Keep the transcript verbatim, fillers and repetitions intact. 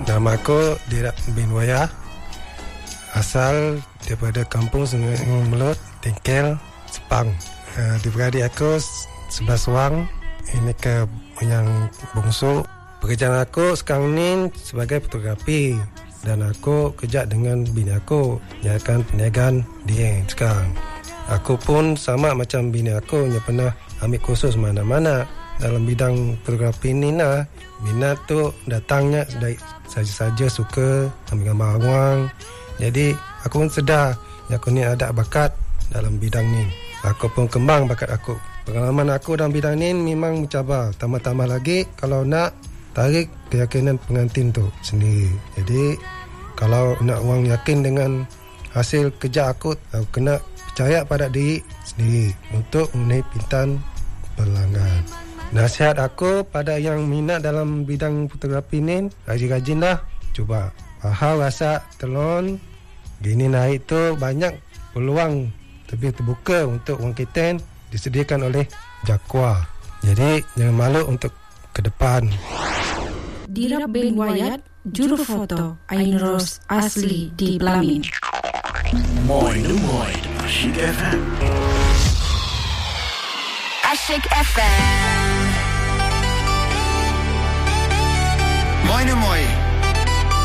Nama aku Dirak bin Wayah. Asal daripada kampung Sungai Melut, Tengkel, Sepang. Uh, Adik-beradik aku sebelas orang. Ini ke yang bungsu. Pekerjaan aku sekarang ni sebagai fotografi. Dan aku kerja dengan bini aku, nyatakan perniagaan dia sekarang. Aku pun sama macam bini aku yang pernah ambil kursus mana-mana dalam bidang fotografi ni lah. Minat tu datangnya dari saja-saja suka ambil gambar orang. Jadi aku pun sedar yang aku ni ada bakat dalam bidang ni. Aku pun kembang bakat aku. Pengalaman aku dalam bidang ni memang mencabar. Tambah-tambah lagi kalau nak tarik keyakinan pengantin tu sendiri. Jadi kalau nak orang yakin dengan hasil kerja aku, aku kena percaya pada diri sendiri untuk memenuhi pintaan pelanggan. Nasihat aku pada yang minat dalam bidang fotografi ni, rajin-rajinlah cuba. Faham rasa telon gini naik tu banyak peluang lebih terbuka untuk orang Ketain disediakan oleh Jakwa. Jadi jangan malu untuk ke depan. Dirak bin Wayah, juru foto Ainurus asli di Pelamin. Moin moin Asyik F M. Asyik F M. Moin moin